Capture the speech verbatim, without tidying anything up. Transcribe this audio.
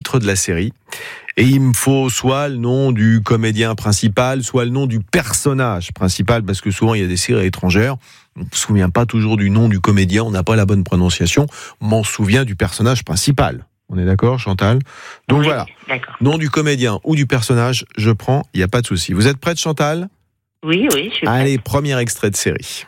titre de la série. Et il me faut soit le nom du comédien principal, soit le nom du personnage principal, parce que souvent il y a des séries étrangères, on ne se souvient pas toujours du nom du comédien, on n'a pas la bonne prononciation, on m'en souvient du personnage principal. On est d'accord, Chantal ? Donc oui, voilà, d'accord. nom du comédien ou du personnage, je prends, il n'y a pas de souci. Vous êtes prête, Chantal ? Oui, oui, je suis prête. Allez, premier extrait de série.